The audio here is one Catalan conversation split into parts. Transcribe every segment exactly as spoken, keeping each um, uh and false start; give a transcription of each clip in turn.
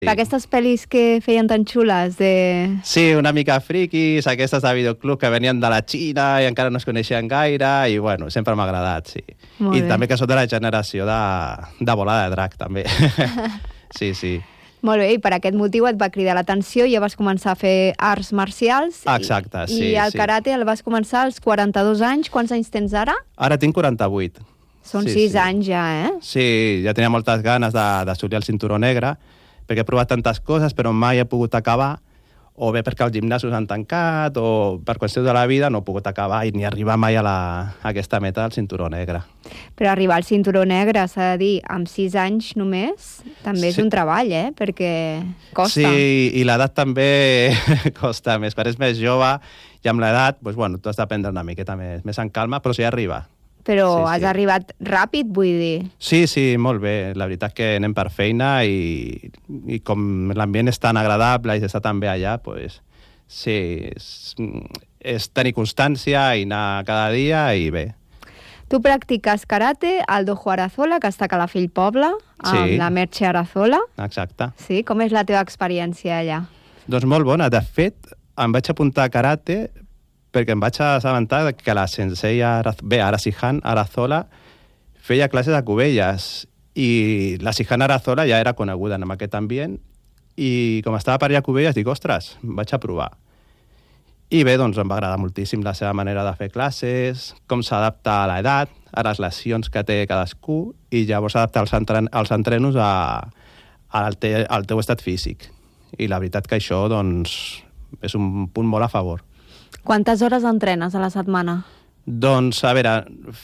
Sí. Aquestes pel·lis que feien tan xules de... Sí, una mica friquis, aquestes de videoclub que venien de la Xina i encara no es coneixien gaire, i bueno, sempre m'ha agradat, sí. Molt I bé. també que sóc de la generació de, de Volada de Drac, també. Sí, sí. Molt bé, i per aquest motiu et va cridar l'atenció i ja vas començar a fer arts marcials. Exacte, i, sí. I el sí. karate el vas començar als quaranta-dos anys. Quants anys tens ara? Ara tinc quaranta-vuit. Són sí, sis sí. anys ja, eh? Sí, ja tenia moltes ganes d'assolir el cinturó negre, perquè he provat tantes coses, però mai he pogut acabar, o bé perquè els gimnasos han tancat, o per qüestió de la vida no he pogut acabar i ni arribar mai a, la, a aquesta meta del cinturó negre. Però arribar al cinturó negre, s'ha de dir, amb sis anys només, també és Sí. un treball, eh? Perquè costa. Sí, i l'edat també costa més. Quan és més jove i amb l'edat, doncs, bueno, tu has d'aprendre una miqueta més, més en calma, però sí arriba. Però Sí, has sí. arribat ràpid, vull dir. Sí, sí, molt bé. La veritat que anem per feina i, i com l'ambient és tan agradable i s'està tan bé allà, doncs, sí, és, és tenir constància i anar cada dia i bé. Tu practiques karate al Dojo Arazola, que està a Calafell Poble, amb Sí. la Merche Arazola. Exacte. Sí? Com és la teva experiència allà? Doncs molt bona. De fet, em vaig apuntar a karate perquè em vaig assabentar que la sensei Araz... bé, ara Sihan Arazola feia classes a Cubelles i la Sihan Arazola ja era coneguda en aquest ambient i com estava per allà a Cubelles dic, ostres, vaig a provar. I bé, doncs em va agradar moltíssim la seva manera de fer classes, com s'adapta a l'edat, a les lesions que té cadascú i llavors adaptar els, entren els entrenos a, al, te al teu estat físic. I la veritat que això doncs, és un punt molt a favor. Quantes hores entrenes a la setmana? Doncs, a veure,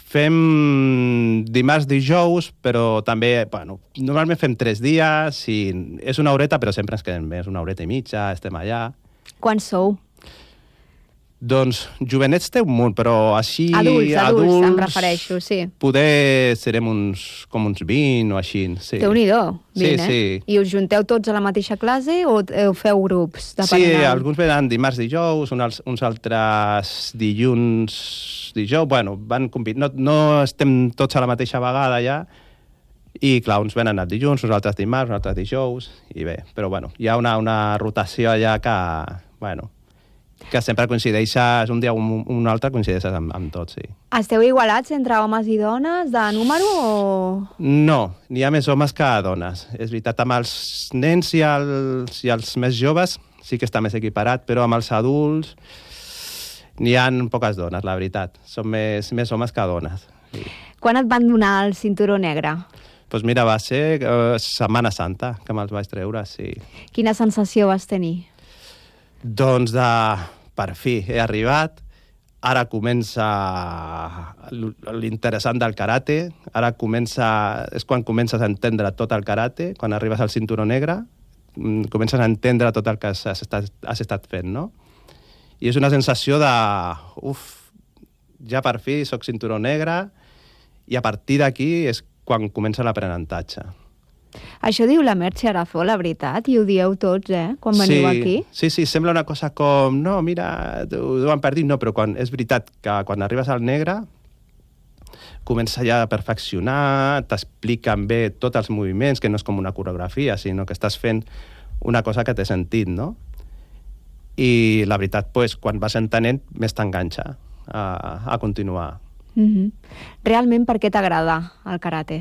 fem dimarts, dijous, però també, bueno, normalment fem tres dies i és una horeta, però sempre ens quedem més, una horeta i mitja, estem allà. Quants sou? Doncs jovenets té un munt, però així... Adults, adults, adults em refereixo, sí. Poder serem uns, com uns vint o així, sí. Déu-n'hi-do, vint, Sí, eh? sí. I us junteu tots a la mateixa classe o heu feu grups? Sí, depenent? alguns venen dimarts, dijous, uns, uns altres dilluns, dijous, bueno, van compi- no, no estem tots a la mateixa vegada ja, i clar, uns venen els dilluns, uns altres dimarts, uns altres dijous, i bé, però bueno, hi ha una, una rotació allà que, bueno, que sempre coincideixes, un dia o un, un altre coincideixes amb, amb tots, sí. Esteu igualats entre homes i dones de número o...? No, n'hi ha més homes que dones. És veritat, amb els nens i els, i els més joves sí que està més equiparat, però amb els adults n'hi ha poques dones, la veritat. Són més, més homes que dones. Sí. Quan et van donar el cinturó negre? Doncs pues mira, va ser uh, Setmana Santa que me'ls vaig treure, sí. Quina sensació vas tenir? Doncs de... per fi he arribat, ara comença l'interessant del karate, ara comença, és quan comences a entendre tot el karate, quan arribes al cinturó negre, comences a entendre tot el que has, has, estat, has estat fent, no? I és una sensació de, uf, ja per fi soc cinturó negre, i a partir d'aquí és quan comença l'aprenentatge. Això diu la Merche Arazola, la veritat, i ho dieu tots, eh, quan veniu sí, aquí. Sí, sí, sembla una cosa com, no, mira, ho han perdut, no, però quan, és veritat que quan arribes al negre comença ja a perfeccionar, t'expliquen bé tots els moviments, que no és com una coreografia, sinó que estàs fent una cosa que té sentit, no? I la veritat, pues, quan vas entenent, més t'enganxa a, a continuar. Mm-hmm. Realment, per què t'agrada el karate?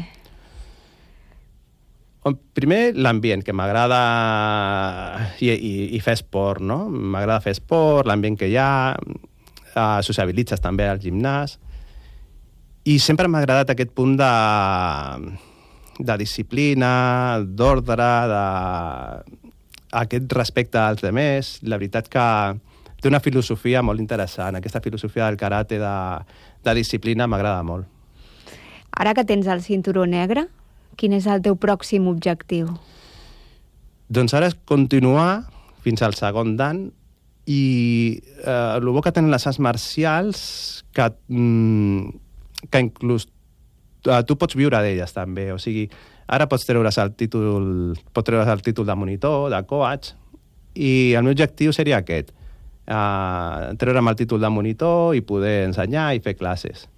Primer, l'ambient, que m'agrada i, i, i fer esport, no? M'agrada fer esport, l'ambient que hi ha, uh, sociabilitzes també al gimnàs, i sempre m'ha agradat aquest punt de, de disciplina, d'ordre, de aquest respecte als altres. La veritat que té una filosofia molt interessant. Aquesta filosofia del karate de, de disciplina m'agrada molt. Ara que tens el cinturó negre, quin és el teu pròxim objectiu? Doncs ara és continuar fins al segon dan i eh, el bo que tenen les arts marcials que, mm, que inclús eh, tu pots viure d'elles també, o sigui, ara pots treure's el títol, pots treure's el títol de monitor, de coach, i el meu objectiu seria aquest, eh, treure'm el títol de monitor i poder ensenyar i fer classes.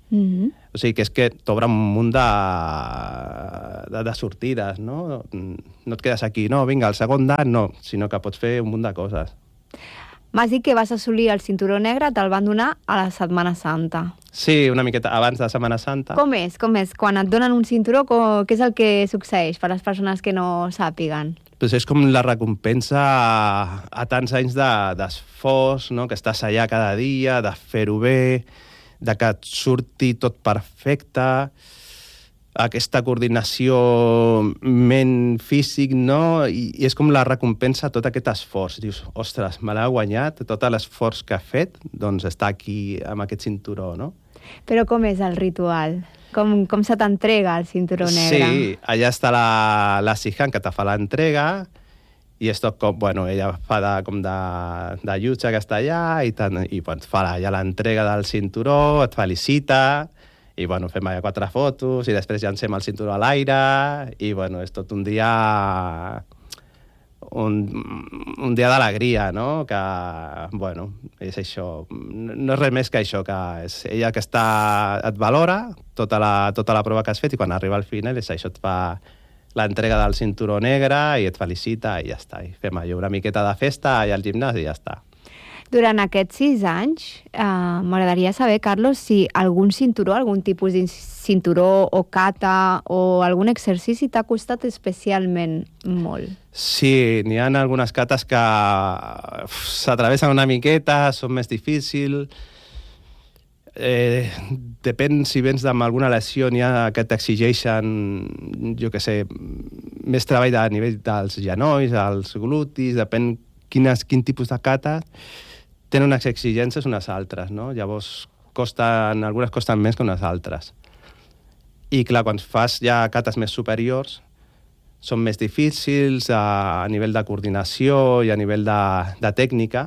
Mm-hmm. O sigui, que és que t'obre un munt de, de, de sortides, no? No et quedes aquí, no, vinga, el segon dan, no, sinó que pots fer un munt de coses. M'has dit que vas assolir el cinturó negre, te'l van donar a la Setmana Santa. Sí, una miqueta abans de Setmana Santa. Com és? Com és? Quan et donen un cinturó, com, què és el que succeeix per a les persones que no sàpiguen? Pues és com la recompensa a, a tants anys d'esforç, no? Que estàs allà cada dia, de fer-ho bé, de que et surti tot perfecte, aquesta coordinació ment-físic, no? I, I és com la recompensa a tot aquest esforç. Dius, ostres, me l'ha guanyat, tot l'esforç que ha fet, doncs està aquí amb aquest cinturó, no? Però com és el ritual? Com, com se t'entrega el cinturó negre? Sí, allà està la, la Sihan, que te fa l'entrega, i és tot com, bueno, ella fa de, com de, de llutxa que està allà, i, tant, i bueno, fa ja l'entrega del cinturó, et felicita, i bueno, fem allà quatre fotos, i després llancem el cinturó a l'aire, i bueno, és tot un dia... Un, un dia d'alegria, no? Que, bueno, és això. No és res més que això, que és ella que està, et valora tota la, tota la prova que has fet, i quan arriba al final és això, et fa l'entrega del cinturó negre i et felicita i ja està. I fem allò una miqueta de festa allà al gimnàs i ja està. Durant aquests sis anys, eh, m'agradaria saber, Carlos, si algun cinturó, algun tipus de cinturó o kata o algun exercici t'ha costat especialment molt. Sí, n'hi ha algunes kates que s'atravessen una miqueta, són més difícils. Eh, depèn si vens amb alguna lesió, n'hi ha que t'exigeixen, jo què sé, més treball a nivell dels genolls, als glutis, depèn quines, quin tipus de kata. Tenen unes exigències unes altres, no? Llavors, costen, algunes costen més que unes altres. I clar, quan fas ja kates més superiors, són més difícils a, a nivell de coordinació i a nivell de, de tècnica,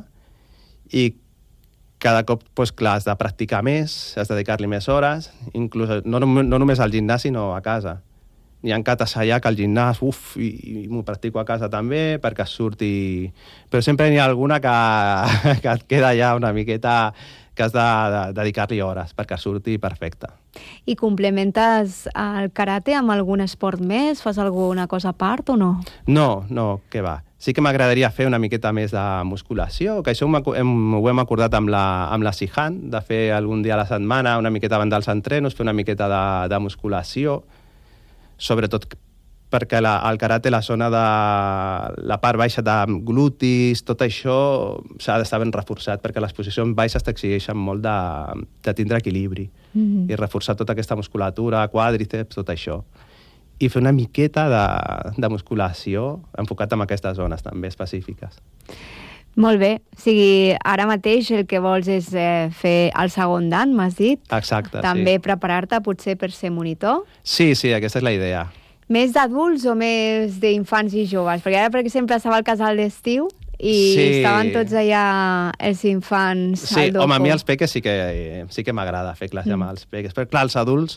i cada cop, doncs, clar, has de practicar més, has de dedicar-li més hores, inclús no, no només al gimnàs, sinó a casa. Hi ha kates allà que al gimnàs, uf, i, i m'ho practico a casa també, perquè surti... Però sempre n'hi ha alguna que, que et queda ja una miqueta que has de, de dedicar-li hores perquè surti perfecte. I complementes el karate amb algun esport més? Fas alguna cosa a part o no? No, no, què va. Sí que m'agradaria fer una miqueta més de musculació, que això ho hem, ho hem acordat amb la, amb la Sihan, de fer algun dia a la setmana, una miqueta abans dels entrenos, fer una miqueta de, de musculació, sobretot perquè la, el karate, la zona de la part baixa de glutis, tot això s'ha d'estar ben reforçat, perquè les posicions baixes t'exigeixen molt de, de tindre equilibri, mm-hmm. i reforçar tota aquesta musculatura, quàdriceps, tot això. I fer una miqueta de, de musculació enfocat en aquestes zones també específiques. Molt bé. O sigui, ara mateix el que vols és eh, fer el segon dan, m'has dit? Exacte, també sí. Preparar-te potser per ser monitor? Sí, sí, aquesta és la idea. Més d'adults o més d'infants i joves? Perquè ara, per exemple, estava al casal d'estiu i sí. Estaven tots allà els infants sí, al dojo. Home, a mi els peques sí que, sí que m'agrada fer classe mm. amb els peques. Però clar, els adults,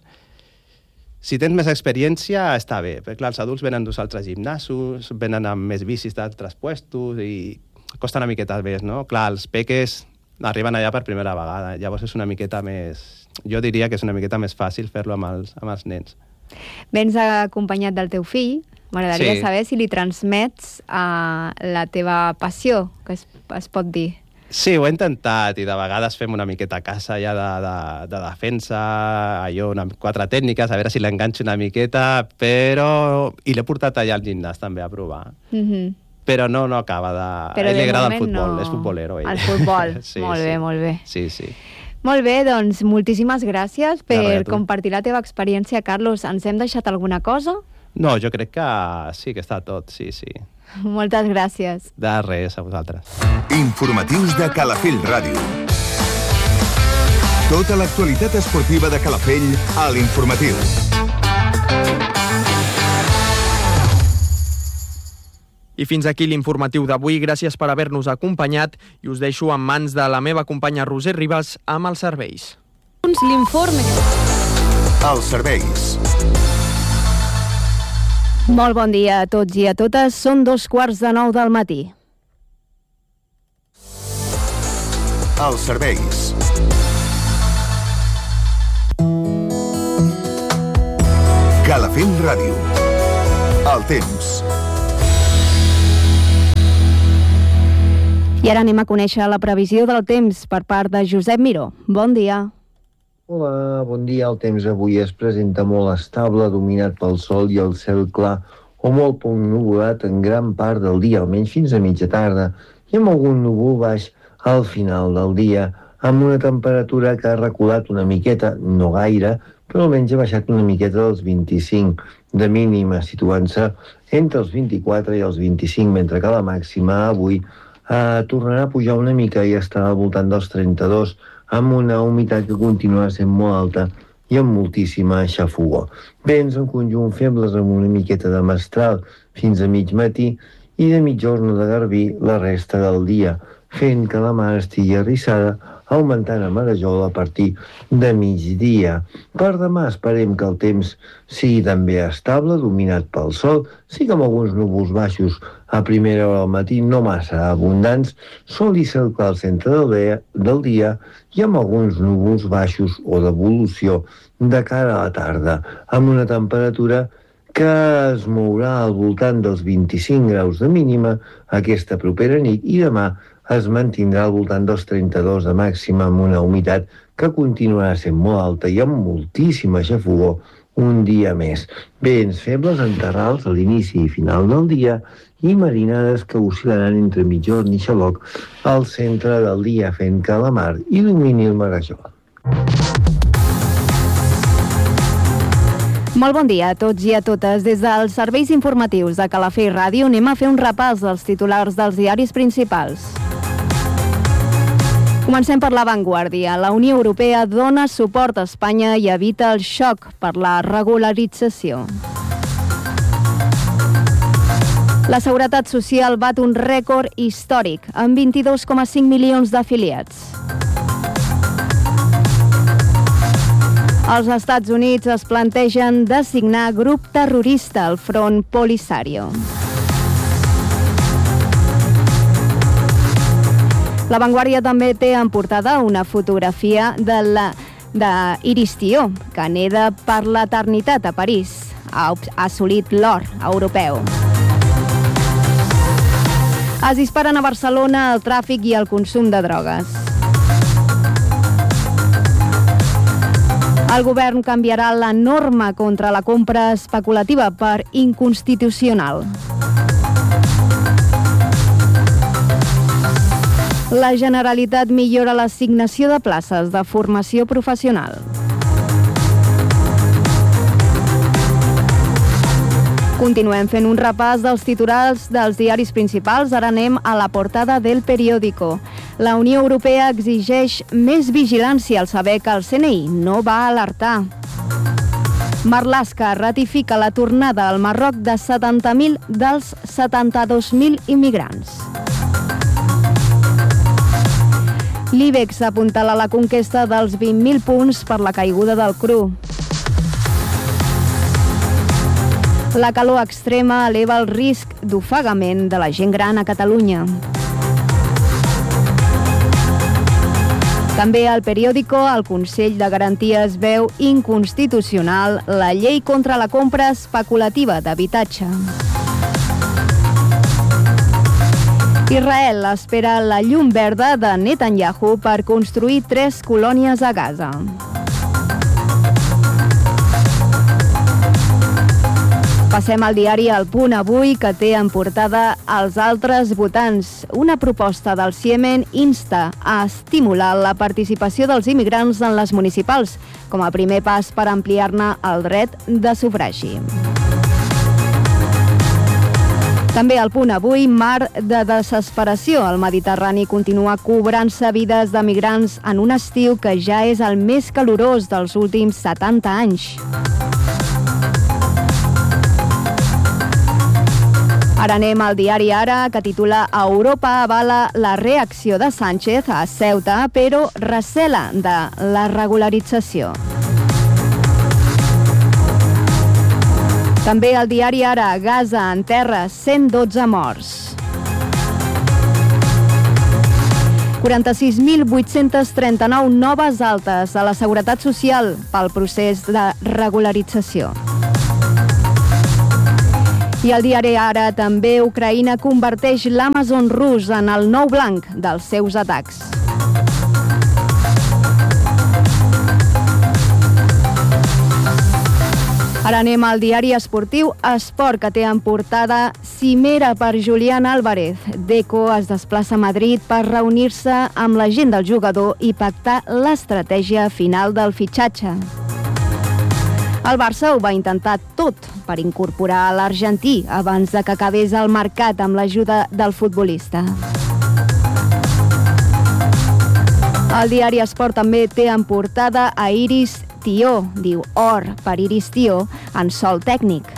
si tens més experiència, està bé. Perquè clar, els adults venen d'uns altres gimnasos, venen amb més bicis d'altres puestos i costa una miqueta més, no? Clar, els peques arriben allà per primera vegada. Llavors és una miqueta més... Jo diria que és una miqueta més fàcil fer-lo amb els, amb els nens. Vens acompanyat del teu fill. M'agradaria sí. saber si li transmets uh, la teva passió, que es, es pot dir. Sí, ho he intentat, i de vegades fem una miqueta a casa ja de, de, de defensa, allò, una, quatre tècniques, a veure si l'enganxo una miqueta, però... I l'he portat allà al gimnàs també a provar. Mhm. Però no, no acaba de... Però ell li agrada el no... futbol, és futbolero. Ell. El futbol, sí, molt sí. bé, molt bé. Sí, sí. Molt bé, doncs moltíssimes gràcies per res, compartir la teva experiència, Carlos. Ens hem deixat alguna cosa? No, jo crec que sí, que està tot, sí, sí. Moltes gràcies. De res, a vosaltres. Informatius de Calafell Ràdio. Tota l'actualitat esportiva de Calafell a l'Informatiu. I fins aquí l'informatiu d'avui. Gràcies per haver-nos acompanyat i us deixo en mans de la meva companya Roser Ribas amb els serveis. L'informe. Els serveis. Molt bon dia a tots i a totes. Són dos quarts de nou del matí. Els serveis. Calafell Ràdio. El temps. I ara anem a conèixer la previsió del temps per part de Josep Miró. Bon dia. Hola, bon dia. El temps avui es presenta molt estable, dominat pel sol i el cel clar, o molt poc nuvolat en gran part del dia, almenys fins a mitja tarda, i amb algun núvol baix al final del dia, amb una temperatura que ha reculat una miqueta, no gaire, però almenys ha baixat una miqueta dels vint-i-cinc de mínima, situant-se entre els vint-i-quatre i els vint-i-cinc, mentre que la màxima avui eh, tornarà a pujar una mica i estarà al voltant dels trenta-dos, amb una humitat que continuarà sent molt alta i amb moltíssima xafogor. Vents en conjunt febles amb una miqueta de mestral fins a mig matí i de mitjorn de garbí la resta del dia, fent que la mar estigui arrissada, augmentant a marejol a partir de migdia. Per demà esperem que el temps sigui també estable, dominat pel sol, sí que amb alguns núvols baixos a primera hora del matí, no massa abundants, sol i cel clar al centre del dia, del dia i amb alguns núvols baixos o d'evolució de cara a la tarda, amb una temperatura que es mourà al voltant dels vint-i-cinc graus de mínima aquesta propera nit i demà es mantindrà al voltant dels trenta-dos de màxima amb una humitat que continuarà sent molt alta i amb moltíssima xafogor un dia més. Vents febles en terrals a l'inici i final del dia i marinades que oscil·laran entre mitjorn i xaloc al centre del dia, fent que la mar il·lumini el marejol. Molt bon dia a tots i a totes. Des dels serveis informatius de Calafell Ràdio anem a fer un repàs dels titulars dels diaris principals. Comencem per La Vanguardia. La Unió Europea dona suport a Espanya i evita el xoc per la regularització. La Seguretat Social bat un rècord històric, amb vint-i-dos coma cinc milions d'afiliats. Els Estats Units es plantegen designar grup terrorista al Front Polisario. La Vanguardia també té en portada una fotografia de la d'Iris Tió, que neda per l'eternitat a París. Ha assolit l'or europeu. Es disparen a Barcelona el tràfic i el consum de drogues. El govern canviarà la norma contra la compra especulativa per inconstitucional. La Generalitat millora l'assignació de places de formació professional. Continuem fent un repàs dels titulars dels diaris principals. Ara anem a la portada del periòdico. La Unió Europea exigeix més vigilància al saber que el C N I no va alertar. Marlaska ratifica la tornada al Marroc de setanta mil dels setanta-dos mil immigrants. L'Ibex apuntala la conquesta dels vint mil punts per la caiguda del cru. La calor extrema eleva el risc d'ofegament de la gent gran a Catalunya. També al periòdico, el Consell de Garanties veu inconstitucional la llei contra la compra especulativa d'habitatge. Israel espera la llum verda de Netanyahu per construir tres colònies a Gaza. Passem al diari El Punt Avui, que té en portada els altres votants. Una proposta del Ciemen insta a estimular la participació dels immigrants en les municipals, com a primer pas per ampliar-ne el dret de sufragi. També al Punt Avui, mar de desesperació. El Mediterrani continua cobrant-se vides de migrants en un estiu que ja és el més calorós dels últims setanta anys. Ara anem al diari Ara, que titula Europa avala la reacció de Sánchez a Ceuta, però recela de la regularització. També al diari Ara, Gaza en terra, cent dotze morts. quaranta-sis mil vuit-cents trenta-nou noves altes a la Seguretat Social pel procés de regularització. I el diari Ara també, Ucraïna converteix l'Amazon rus en el nou blanc dels seus atacs. Ara anem al diari esportiu Esport, que té en portada cimera per Julián Álvarez. Deco es desplaça a Madrid per reunir-se amb la gent del jugador i pactar l'estratègia final del fitxatge. El Barça ho va intentar tot per incorporar l'argentí abans de que acabés el mercat amb l'ajuda del futbolista. El diari Esport també té en portada a Iris Tió, diu or per Iris Tió, en sol tècnic.